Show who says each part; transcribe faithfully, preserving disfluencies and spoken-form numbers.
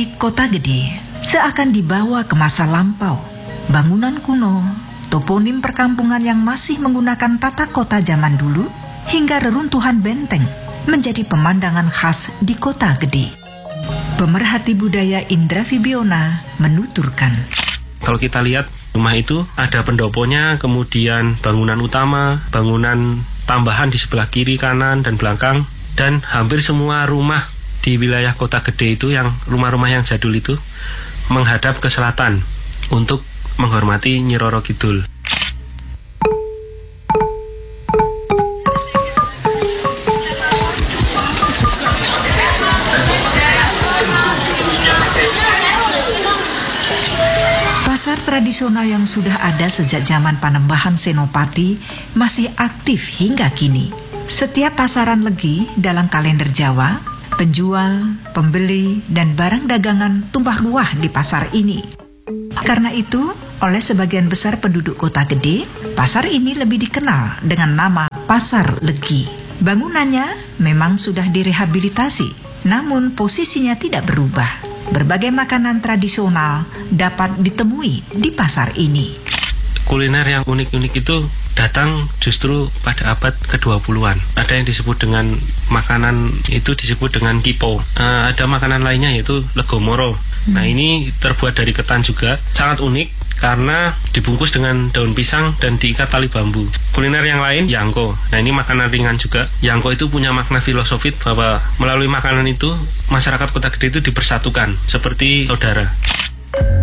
Speaker 1: Di Kota Gede, seakan dibawa ke masa lampau. Bangunan kuno, toponim perkampungan yang masih menggunakan tata kota zaman dulu, hingga reruntuhan benteng menjadi pemandangan khas di Kota Gede. Pemerhati budaya Indra Fibiona menuturkan,
Speaker 2: kalau kita lihat rumah itu ada pendoponya, kemudian bangunan utama, bangunan tambahan di sebelah kiri, kanan, dan belakang, dan hampir semua rumah di wilayah Kota Gede itu, yang rumah-rumah yang jadul itu, menghadap ke selatan untuk menghormati Nyi Roro Kidul.
Speaker 1: Pasar tradisional yang sudah ada sejak zaman Panembahan Senopati masih aktif hingga kini. Setiap pasaran legi dalam kalender Jawa, penjual, pembeli, dan barang dagangan tumpah ruah di pasar ini. Karena itu, oleh sebagian besar penduduk Kota Gede, pasar ini lebih dikenal dengan nama Pasar Legi. Bangunannya memang sudah direhabilitasi, namun posisinya tidak berubah. Berbagai makanan tradisional dapat ditemui di pasar ini.
Speaker 2: Kuliner yang unik-unik itu datang justru pada abad kedua puluhan. Ada yang disebut dengan makanan itu disebut dengan kipo. Uh, ada makanan lainnya yaitu legomoro. Hmm. Nah, ini terbuat dari ketan juga, sangat unik karena dibungkus dengan daun pisang dan diikat tali bambu. Kuliner yang lain, yangko. Nah, ini makanan ringan juga. Yangko itu punya makna filosofis bahwa melalui makanan itu masyarakat Kota Gede itu dipersatukan seperti saudara.